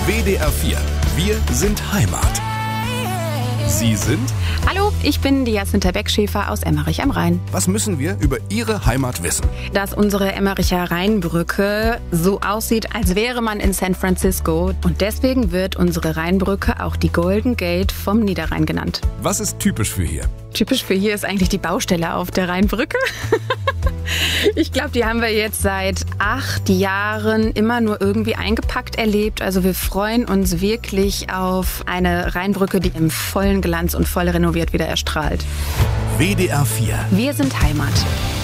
WDR 4. Wir sind Heimat. Sie sind? Hallo, ich bin die Jacinta Beckschäfer aus Emmerich am Rhein. Was müssen wir über Ihre Heimat wissen? Dass unsere Emmericher Rheinbrücke so aussieht, als wäre man in San Francisco. Und deswegen wird unsere Rheinbrücke auch die Golden Gate vom Niederrhein genannt. Was ist typisch für hier? Typisch für hier ist eigentlich die Baustelle auf der Rheinbrücke. Ich glaube, die haben wir jetzt seit 8 Jahren immer nur irgendwie eingepackt erlebt. Also wir freuen uns wirklich auf eine Rheinbrücke, die im vollen Glanz und voll renoviert wieder erstrahlt. WDR 4. Wir sind Heimat.